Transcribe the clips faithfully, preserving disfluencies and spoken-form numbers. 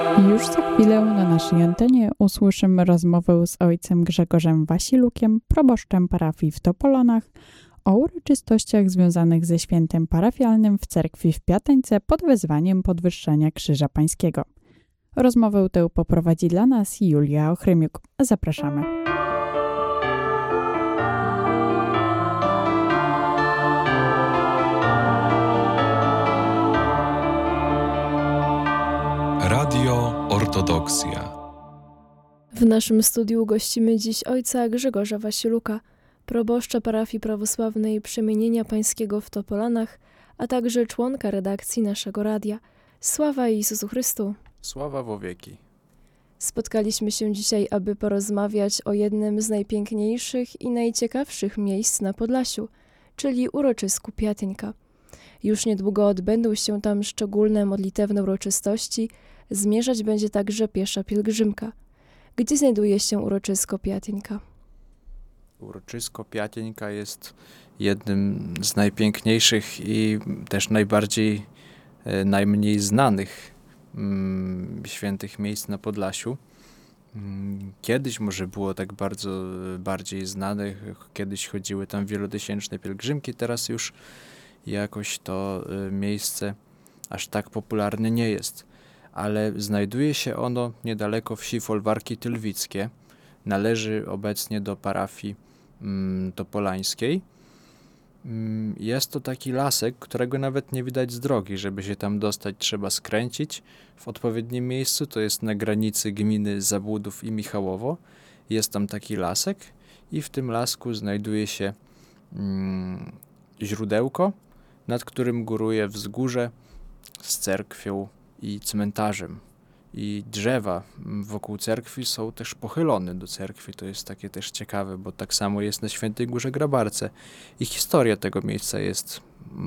Już za chwilę na naszej antenie usłyszymy rozmowę z ojcem Grzegorzem Wasilukiem, proboszczem parafii w Topolanach, o uroczystościach związanych ze świętem parafialnym w cerkwi w Piateńce pod wezwaniem podwyższenia Krzyża Pańskiego. Rozmowę tę poprowadzi dla nas Julia Ochrymiuk. Zapraszamy. Radio Ortodoksja. W naszym studiu gościmy dziś ojca Grzegorza Wasiluka, proboszcza parafii prawosławnej Przemienienia Pańskiego w Topolanach, a także członka redakcji naszego radia. Sława Jezusu Chrystu! Sława wo wieki! Spotkaliśmy się dzisiaj, aby porozmawiać o jednym z najpiękniejszych i najciekawszych miejsc na Podlasiu, czyli uroczysku Piateńka. Już niedługo odbędą się tam szczególne modlitewne uroczystości, zmierzać będzie także piesza pielgrzymka. Gdzie znajduje się uroczysko Piateńka? Uroczysko Piateńka jest jednym z najpiękniejszych i też najbardziej, e, najmniej znanych mm, świętych miejsc na Podlasiu. Mm, Kiedyś może było tak bardzo e, bardziej znanych, kiedyś chodziły tam wielotysięczne pielgrzymki, teraz już jakoś to e, miejsce aż tak popularne nie jest. Ale znajduje się ono niedaleko wsi Folwarki Tylwickie. Należy obecnie do parafii mm, topolańskiej. Mm, jest to taki lasek, którego nawet nie widać z drogi. Żeby się tam dostać, trzeba skręcić w odpowiednim miejscu. To jest na granicy gminy Zabłudów i Michałowo. Jest tam taki lasek i w tym lasku znajduje się mm, źródełko, nad którym góruje wzgórze z cerkwią i cmentarzem. I drzewa wokół cerkwi są też pochylone do cerkwi. To jest takie też ciekawe, bo tak samo jest na Świętej Górze Grabarce. I historia tego miejsca jest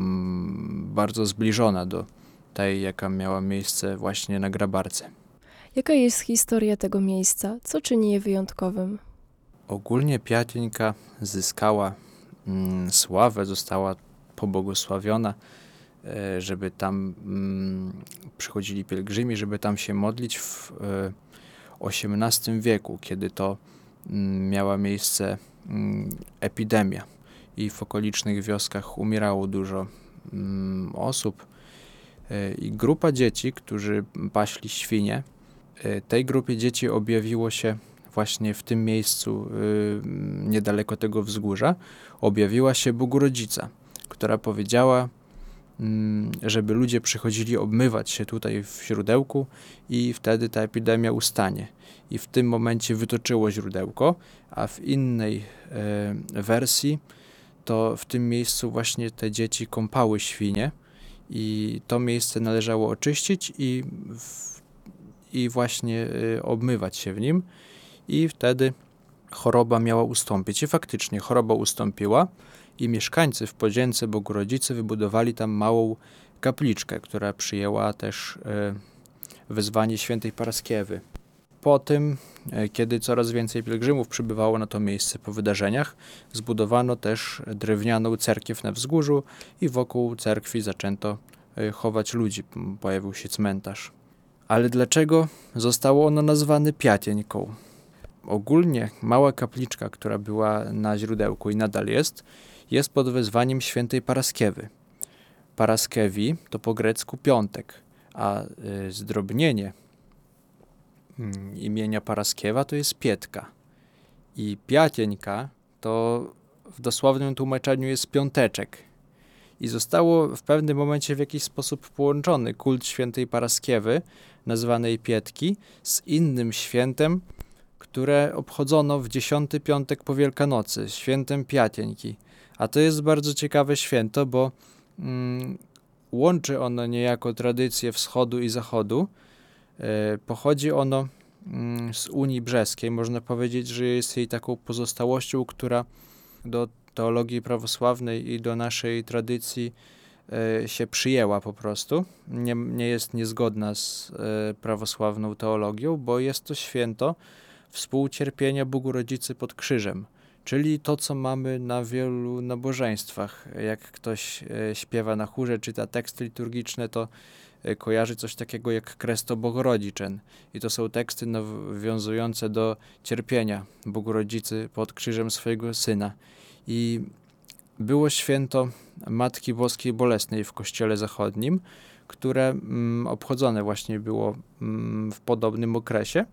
mm, bardzo zbliżona do tej, jaka miała miejsce właśnie na Grabarce. Jaka jest historia tego miejsca? Co czyni je wyjątkowym? Ogólnie Piateńka zyskała mm, sławę, została pobłogosławiona, żeby tam mm, przychodzili pielgrzymi, żeby tam się modlić w e, osiemnastym wieku, kiedy to mm, miała miejsce mm, epidemia i w okolicznych wioskach umierało dużo mm, osób. E, I grupa dzieci, którzy paśli świnie, e, tej grupie dzieci objawiło się właśnie w tym miejscu, e, niedaleko tego wzgórza, objawiła się Bogorodzica, która powiedziała, żeby ludzie przychodzili obmywać się tutaj w źródełku i wtedy ta epidemia ustanie. I w tym momencie wytoczyło źródełko, a w innej e, wersji to w tym miejscu właśnie te dzieci kąpały świnie i to miejsce należało oczyścić i, w, i właśnie e, obmywać się w nim i wtedy choroba miała ustąpić. I faktycznie choroba ustąpiła. I mieszkańcy w Podzięce Bogorodzicy wybudowali tam małą kapliczkę, która przyjęła też e, wezwanie świętej Paraskiewy. Po tym, e, kiedy coraz więcej pielgrzymów przybywało na to miejsce po wydarzeniach, zbudowano też drewnianą cerkiew na wzgórzu i wokół cerkwi zaczęto e, chować ludzi. Pojawił się cmentarz. Ale dlaczego zostało ono nazwane Piateńką? Ogólnie mała kapliczka, która była na źródełku i nadal jest, jest pod wezwaniem świętej Paraskiewy. Paraskewi to po grecku piątek, a y, zdrobnienie y, imienia Paraskiewa to jest Pietka. I Piateńka to w dosłownym tłumaczeniu jest piąteczek. I zostało w pewnym momencie w jakiś sposób połączony kult świętej Paraskiewy, nazwanej Pietki, z innym świętem, które obchodzono w dziesiąty piątek po Wielkanocy, świętem Piateńki. A to jest bardzo ciekawe święto, bo mm, łączy ono niejako tradycję wschodu i zachodu. E, pochodzi ono mm, z Unii Brzeskiej. Można powiedzieć, że jest jej taką pozostałością, która do teologii prawosławnej i do naszej tradycji e, się przyjęła po prostu. Nie, nie jest niezgodna z e, prawosławną teologią, bo jest to święto współcierpienia Bogorodzicy pod krzyżem. Czyli to, co mamy na wielu nabożeństwach. Jak ktoś e, śpiewa na chórze, czyta teksty liturgiczne, to e, kojarzy coś takiego jak Kresto Bogorodiczyn. I to są teksty nawiązujące do cierpienia Bogorodzicy pod krzyżem swojego Syna. I było święto Matki Boskiej Bolesnej w Kościele Zachodnim, które mm, obchodzone właśnie było mm, w podobnym okresie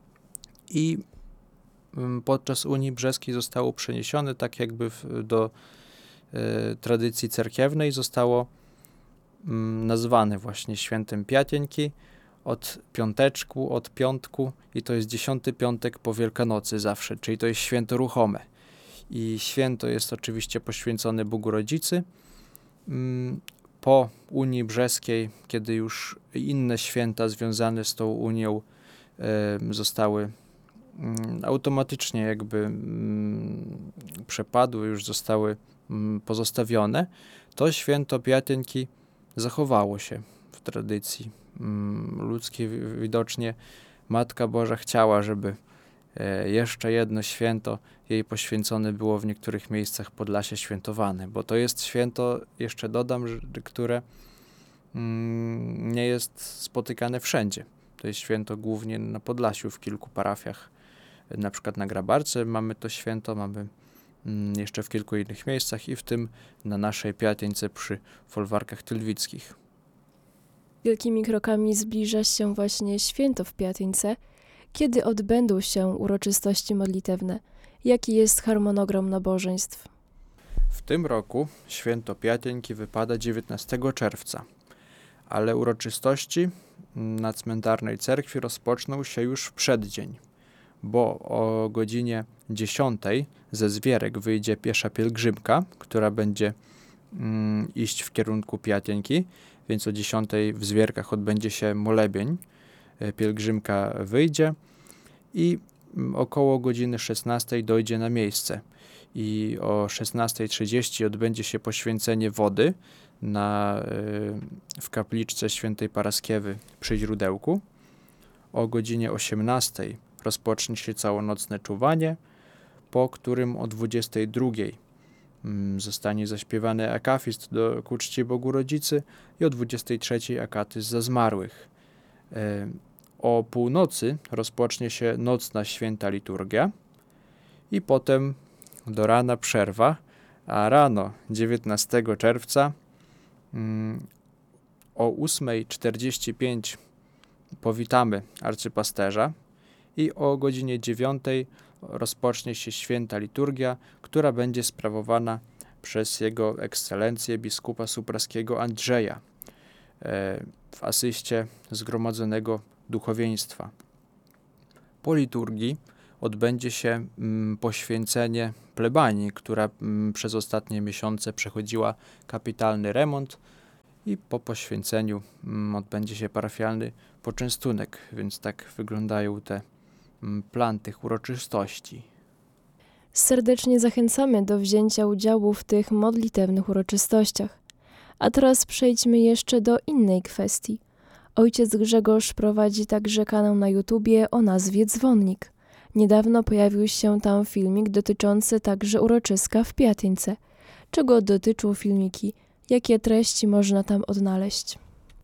i mm, podczas Unii Brzeskiej zostało przeniesione tak jakby w, do e, tradycji cerkiewnej, zostało mm, nazwane właśnie świętem Piateńki od piąteczku, od piątku i to jest dziesiąty piątek po Wielkanocy zawsze, czyli to jest święto ruchome. I święto jest oczywiście poświęcone Bogu Rodzicy. Mm, Po Unii Brzeskiej, kiedy już inne święta związane z tą Unią e, zostały mm, automatycznie jakby mm, przepadły, już zostały mm, pozostawione, to święto Piateńki zachowało się w tradycji mm, ludzkiej. Widocznie Matka Boża chciała, żeby e, jeszcze jedno święto jej poświęcone było w niektórych miejscach Podlasia świętowane, bo to jest święto, jeszcze dodam, że, które mm, nie jest spotykane wszędzie. To jest święto głównie na Podlasiu, w kilku parafiach. Na przykład na Grabarce mamy to święto, mamy mm, jeszcze w kilku innych miejscach i w tym na naszej Piateńce przy folwarkach tylwickich. Wielkimi krokami zbliża się właśnie święto w Piateńce. Kiedy odbędą się uroczystości modlitewne? Jaki jest harmonogram nabożeństw? W tym roku święto Piateńki wypada dziewiętnastego czerwca, ale uroczystości na cmentarnej cerkwi rozpoczną się już w przeddzień, bo o godzinie dziesiątej ze Zwierek wyjdzie piesza pielgrzymka, która będzie mm, iść w kierunku Piateńki, więc o dziesiątej w Zwierkach odbędzie się molebień. Pielgrzymka wyjdzie i około godziny szesnastej dojdzie na miejsce i o szesnasta trzydzieści odbędzie się poświęcenie wody na, w kapliczce świętej Paraskiewy przy źródełku. O godzinie osiemnastej rozpocznie się całonocne czuwanie, po którym o dwudziestej drugiej zostanie zaśpiewany akafist do, ku czci Bogu Rodzicy i o dwudziestej trzeciej akatyst za zmarłych. O północy rozpocznie się nocna święta liturgia i potem do rana przerwa, a rano dziewiętnastego czerwca mm, o ósma czterdzieści pięć powitamy arcypasterza i o godzinie dziewiątej rozpocznie się święta liturgia, która będzie sprawowana przez Jego Ekscelencję biskupa supraskiego Andrzeja e, w asyście zgromadzonego duchowieństwa. Po liturgii odbędzie się mm, poświęcenie plebanii, która mm, przez ostatnie miesiące przechodziła kapitalny remont i po poświęceniu mm, odbędzie się parafialny poczęstunek, więc tak wyglądają te mm, plan tych uroczystości. Serdecznie zachęcamy do wzięcia udziału w tych modlitewnych uroczystościach. A teraz przejdźmy jeszcze do innej kwestii. Ojciec Grzegorz prowadzi także kanał na YouTubie o nazwie Dzwonnik. Niedawno pojawił się tam filmik dotyczący także uroczyska w Piateńce. Czego dotyczą filmiki? Jakie treści można tam odnaleźć?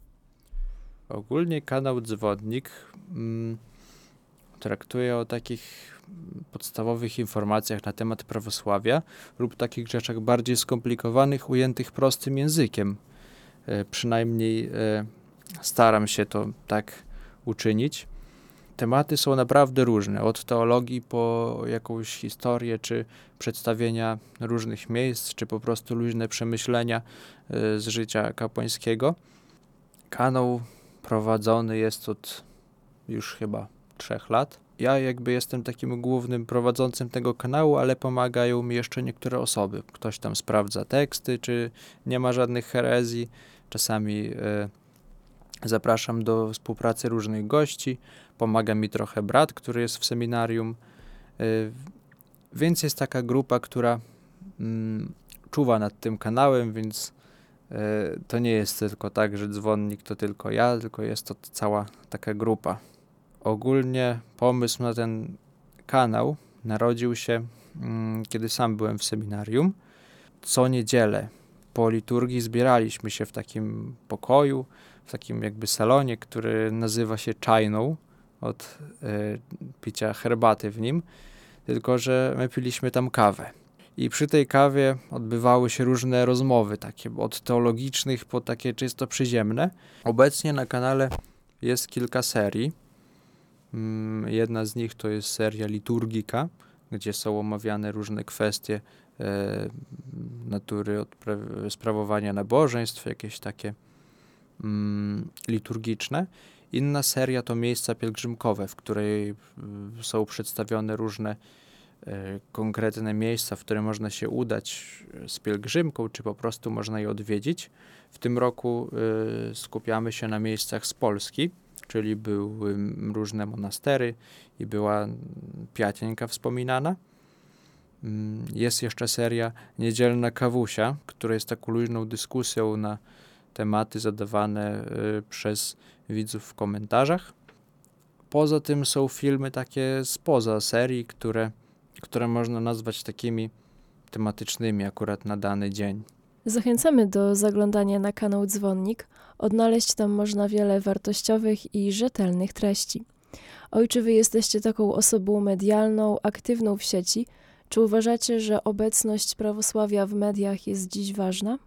Ogólnie kanał Dzwonnik mm, traktuje o takich podstawowych informacjach na temat prawosławia lub takich rzeczach bardziej skomplikowanych, ujętych prostym językiem. E, przynajmniej e, staram się to tak uczynić. Tematy są naprawdę różne, od teologii po jakąś historię, czy przedstawienia różnych miejsc, czy po prostu luźne przemyślenia y, z życia kapłańskiego. Kanał prowadzony jest od już chyba trzech lat. Ja jakby jestem takim głównym prowadzącym tego kanału, ale pomagają mi jeszcze niektóre osoby. Ktoś tam sprawdza teksty, czy nie ma żadnych herezji. Czasami y, zapraszam do współpracy różnych gości. Pomaga mi trochę brat, który jest w seminarium. Y, więc jest taka grupa, która mm, czuwa nad tym kanałem, więc y, to nie jest tylko tak, że dzwonnik to tylko ja, tylko jest to cała taka grupa. Ogólnie pomysł na ten kanał narodził się, mm, kiedy sam byłem w seminarium. Co niedzielę po liturgii zbieraliśmy się w takim pokoju, w takim jakby salonie, który nazywa się czajną od y, picia herbaty w nim, tylko że my piliśmy tam kawę. I przy tej kawie odbywały się różne rozmowy, takie od teologicznych po takie czysto przyziemne. Obecnie na kanale jest kilka serii. Jedna z nich to jest seria Liturgika, gdzie są omawiane różne kwestie e, natury odpra- sprawowania nabożeństw, jakieś takie mm, liturgiczne. Inna seria to Miejsca pielgrzymkowe, w której są przedstawione różne e, konkretne miejsca, w które można się udać z pielgrzymką, czy po prostu można je odwiedzić. W tym roku e, skupiamy się na miejscach z Polski, czyli były różne monastery i była Piatieńka wspominana. Jest jeszcze seria Niedzielna Kawusia, która jest taką luźną dyskusją na tematy zadawane przez widzów w komentarzach. Poza tym są filmy takie spoza serii, które, które można nazwać takimi tematycznymi akurat na dany dzień. Zachęcamy do zaglądania na kanał Dzwonnik. Odnaleźć tam można wiele wartościowych i rzetelnych treści. Ojcze, wy jesteście taką osobą medialną, aktywną w sieci. Czy uważacie, że obecność prawosławia w mediach jest dziś ważna?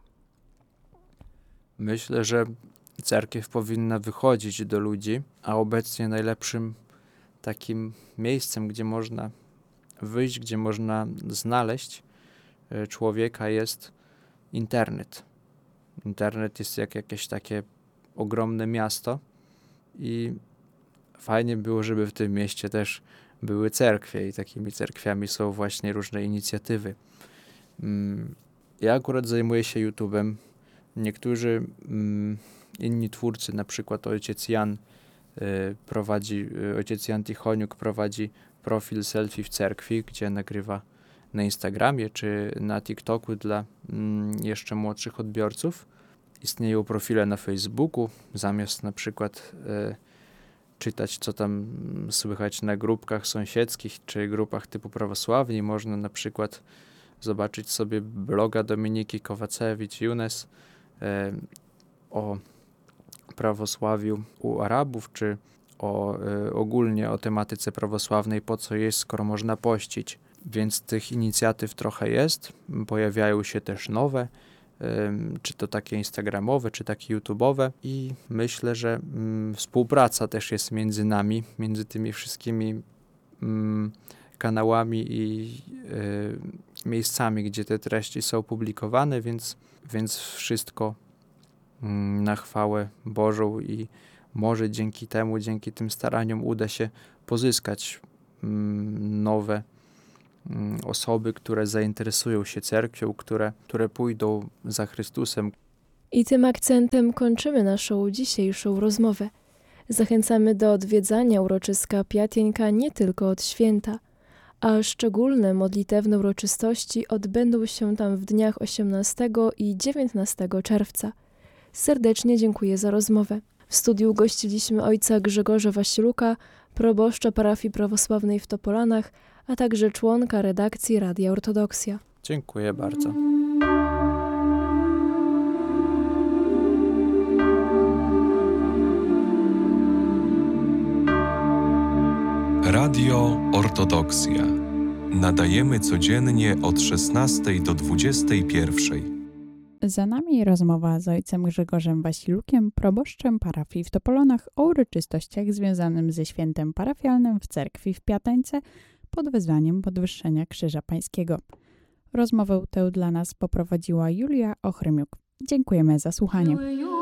Myślę, że cerkiew powinna wychodzić do ludzi, a obecnie najlepszym takim miejscem, gdzie można wyjść, gdzie można znaleźć człowieka, jest internet. Internet jest jak jakieś takie ogromne miasto i fajnie było, żeby w tym mieście też były cerkwie i takimi cerkwiami są właśnie różne inicjatywy. Ja akurat zajmuję się YouTube'em. Niektórzy inni twórcy, na przykład ojciec Jan prowadzi, ojciec Jan Tichoniuk prowadzi profil selfie w cerkwi, gdzie nagrywa na Instagramie czy na TikToku dla mm, jeszcze młodszych odbiorców. Istnieją profile na Facebooku, zamiast na przykład e, czytać, co tam słychać na grupkach sąsiedzkich czy grupach typu prawosławni, można na przykład zobaczyć sobie bloga Dominiki Kowacewicz-Junes e, o prawosławiu u Arabów, czy o, e, ogólnie o tematyce prawosławnej, po co jest, skoro można pościć. Więc tych inicjatyw trochę jest, pojawiają się też nowe, czy to takie instagramowe, czy takie youtube'owe i myślę, że mm, współpraca też jest między nami, między tymi wszystkimi mm, kanałami i y, miejscami, gdzie te treści są publikowane, więc, więc wszystko mm, na chwałę Bożą i może dzięki temu, dzięki tym staraniom uda się pozyskać mm, nowe osoby, które zainteresują się cerkwią, które, które pójdą za Chrystusem. I tym akcentem kończymy naszą dzisiejszą rozmowę. Zachęcamy do odwiedzania uroczyska Piatieńka nie tylko od święta, a szczególne modlitewne uroczystości odbędą się tam w dniach osiemnastego i dziewiętnastego czerwca. Serdecznie dziękuję za rozmowę. W studiu gościliśmy ojca Grzegorza Wasiluka, proboszcza parafii prawosławnej w Topolanach, a także członka redakcji Radia Ortodoksja. Dziękuję bardzo. Radio Ortodoksja. Nadajemy codziennie od szesnastej do dwudziestej pierwszej. Za nami rozmowa z ojcem Grzegorzem Wasilukiem, proboszczem parafii w Topolanach o uroczystościach związanym ze świętem parafialnym w cerkwi w Piateńce pod wezwaniem podwyższenia Krzyża Pańskiego. Rozmowę tę dla nas poprowadziła Julia Ochrymiuk. Dziękujemy za słuchanie.